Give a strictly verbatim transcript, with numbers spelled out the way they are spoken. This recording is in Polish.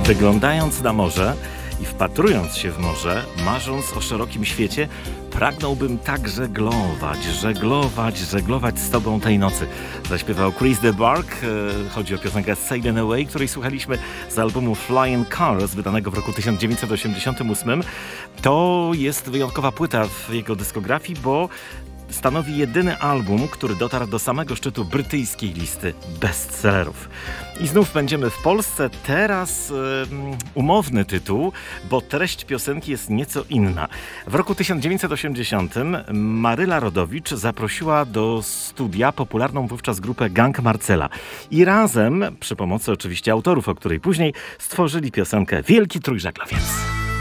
Wyglądając na morze i wpatrując się w morze, marząc o szerokim świecie, pragnąłbym tak żeglować, żeglować, żeglować z tobą tej nocy. Zaśpiewał Chris de Burgh. Chodzi o piosenkę Sailing Away, której słuchaliśmy z albumu Flying Cars, wydanego w roku tysiąc dziewięćset osiemdziesiątym ósmym. To jest wyjątkowa płyta w jego dyskografii, bo stanowi jedyny album, który dotarł do samego szczytu brytyjskiej listy bestsellerów. I znów będziemy w Polsce. Teraz um, umowny tytuł, bo treść piosenki jest nieco inna. W roku tysiąc dziewięćset osiemdziesiątym Maryla Rodowicz zaprosiła do studia popularną wówczas grupę Gang Marcela. I razem, przy pomocy oczywiście autorów, o której później, stworzyli piosenkę Wielki Trójżaglowiec.